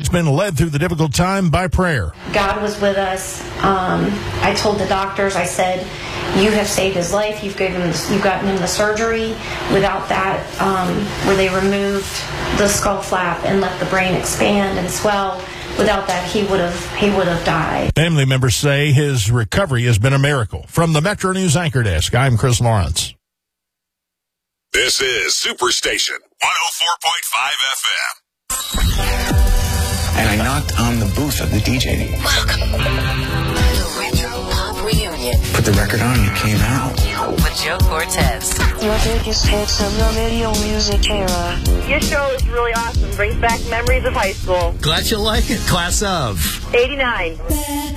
It's been led through the difficult time by prayer. God was with us. I told the doctors, I said, you have saved his life. You've gotten him the surgery. Without that, where they removed the skull flap and let the brain expand and swell, without that, he would have died. Family members say his recovery has been a miracle. From the Metro News Anchor Desk, I'm Chris Lawrence. This is Superstation 104.5 FM. And I knocked on the booth of the DJ. Welcome to Retro Pop Reunion. Put the record on and it came out. With Joe Cortez. Your biggest hits of the video music era. Your show is really awesome. Brings back memories of high school. Glad you like it. Class of 89.